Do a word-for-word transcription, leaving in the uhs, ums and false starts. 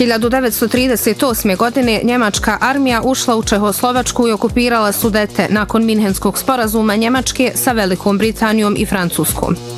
hiljadu devetsto trideset osme. godine njemačka armija ušla u Čehoslovačku i okupirala Sudete nakon Minhenskog sporazuma Njemačke sa Velikom Britanijom i Francuskom.